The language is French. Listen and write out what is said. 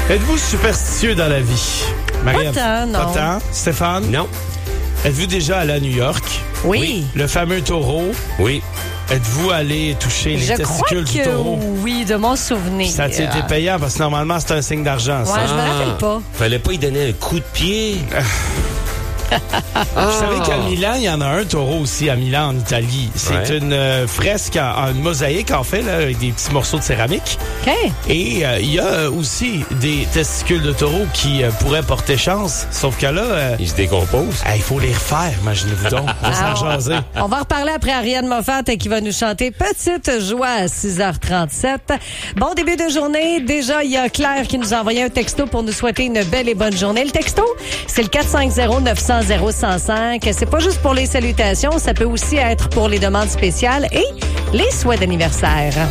Êtes-vous superstitieux dans la vie? Marie-Ève? Pas tant, non. Pas tant. Stéphane? Non. Êtes-vous déjà allé à New York? Oui. Le fameux taureau? Oui. Êtes-vous allé toucher les Je crois testicules du que taureau? oui, de mon souvenir. Ça a-t-il été payant? Parce que normalement, c'est un signe d'argent, ça. Ouais, je me rappelle pas. Fallait pas y donner un coup de pied. Vous savez qu'à Milan, il y en a un taureau aussi, à Milan, en Italie. C'est Ouais. une fresque, une mosaïque, en fait, là, avec des petits morceaux de céramique. OK. Et il y a aussi des testicules de taureau qui pourraient porter chance. Sauf que là, Il se décompose. il faut les refaire, imaginez-vous donc. On va s'en jaser. On va reparler après Ariane Moffat qui va nous chanter Petite Joie à 6h37. Bon début de journée. Déjà, il y a Claire qui nous a envoyé un texto pour nous souhaiter une belle et bonne journée. Le texto, c'est le 450-900-0105. C'est pas juste pour les salutations, ça peut aussi être pour les demandes spéciales et les souhaits d'anniversaire.